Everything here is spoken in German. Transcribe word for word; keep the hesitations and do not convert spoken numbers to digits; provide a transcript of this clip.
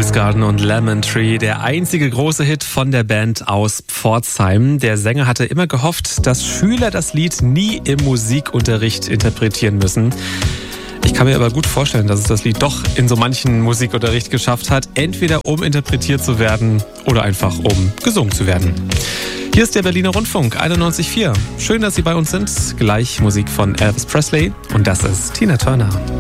Louis Garden und Lemon Tree, der einzige große Hit von der Band aus Pforzheim. Der Sänger hatte immer gehofft, dass Schüler das Lied nie im Musikunterricht interpretieren müssen. Ich kann mir aber gut vorstellen, dass es das Lied doch in so manchen Musikunterricht geschafft hat, entweder um interpretiert zu werden oder einfach um gesungen zu werden. Hier ist der Berliner Rundfunk einundneunzig Komma vier. Schön, dass Sie bei uns sind. Gleich Musik von Elvis Presley und das ist Tina Turner.